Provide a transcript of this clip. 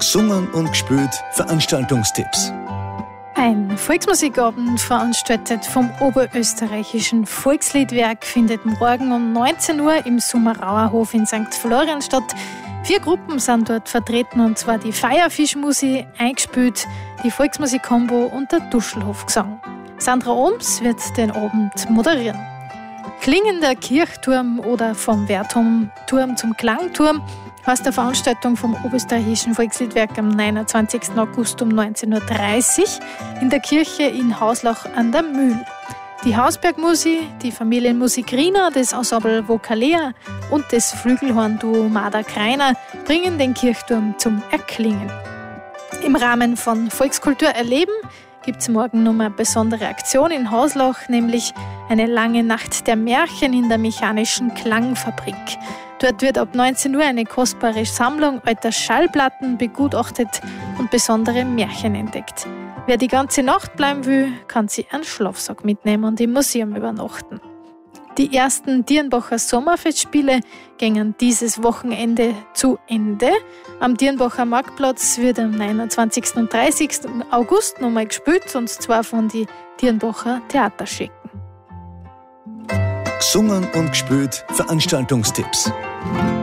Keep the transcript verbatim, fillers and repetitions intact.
Gesungen und gespielt Veranstaltungstipps. Ein Volksmusikabend, veranstaltet vom Oberösterreichischen Volksliedwerk, findet morgen um neunzehn Uhr im Summerauerhof in Sankt Florian statt. Vier Gruppen sind dort vertreten, und zwar die Feierfischmusi, eingespielt, die Volksmusik-Kombo und der Duschelhofgesang. Sandra Ohms wird den Abend moderieren. Klingender Kirchturm oder vom Wehrturm zum Klangturm heißt der Veranstaltung vom Oberösterreichischen Volksliedwerk am neunundzwanzigsten August um neunzehn Uhr dreißig in der Kirche in Hauslach an der Mühl. Die Hausbergmusi, die Familienmusik Rina, das Ensemble Vokalea und das Flügelhorn-Duo Marder Kreiner bringen den Kirchturm zum Erklingen. Im Rahmen von Volkskultur erleben gibt es morgen noch eine besondere Aktion in Hauslach, nämlich eine lange Nacht der Märchen in der Mechanischen Klangfabrik. Dort wird ab neunzehn Uhr eine kostbare Sammlung alter Schallplatten begutachtet und besondere Märchen entdeckt. Wer die ganze Nacht bleiben will, kann sich einen Schlafsack mitnehmen und im Museum übernachten. Die ersten Dirnbacher Sommerfestspiele gingen dieses Wochenende zu Ende. Am Dirnbacher Marktplatz wird am neunundzwanzigsten und dreißigsten August nochmal gespielt, und zwar von den Dirnbacher Theaterschecken. Gesungen und gespielt Veranstaltungstipps.